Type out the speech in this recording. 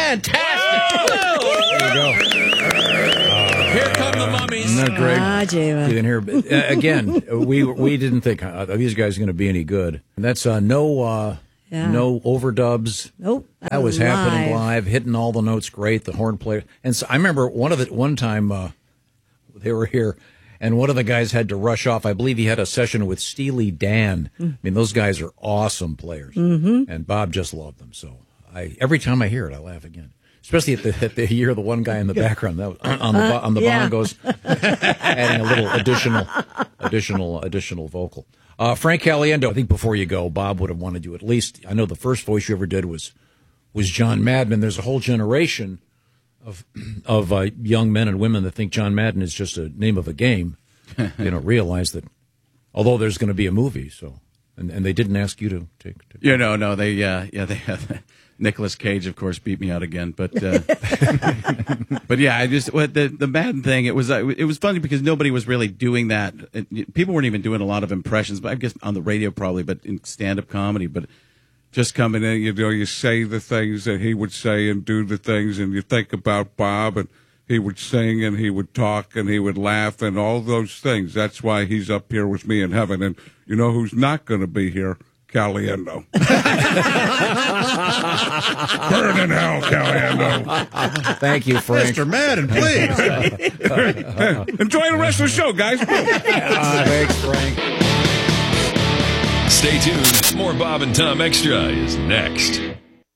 Fantastic! There you go. Here come the mummies. Isn't that great? Jayla. You can hear, again, we didn't think these guys are going to be any good. That's no overdubs. Nope. That was happening live, hitting all the notes great, the horn player. And so I remember one time they were here, and one of the guys had to rush off. I believe he had a session with Steely Dan. I mean, those guys are awesome players. Mm-hmm. And Bob just loved them. So every time I hear it, I laugh again. Especially at the year the one guy in the background that was on the bongos, adding a little additional vocal. Frank Caliendo, I think before you go, Bob would have wanted you at least. I know the first voice you ever did was John Madden. There's a whole generation of young men and women that think John Madden is just a name of a game. They don't realize that, although there's going to be a movie, so and they didn't ask you to take. No, they Nicolas Cage, of course, beat me out again, but but yeah, the Madden thing. It was funny because nobody was really doing that. People weren't even doing a lot of impressions, but I guess on the radio probably, but in stand-up comedy. But just coming in, you say the things that he would say and do the things, and you think about Bob, and he would sing and he would talk and he would laugh and all those things. That's why he's up here with me in heaven. And you know who's not going to be here? Caliendo. Burn in hell, Caliendo. Thank you, Frank. Mr. Madden, please. Enjoy the rest of the show, guys. Thanks, Frank. Stay tuned. More Bob and Tom Extra is next.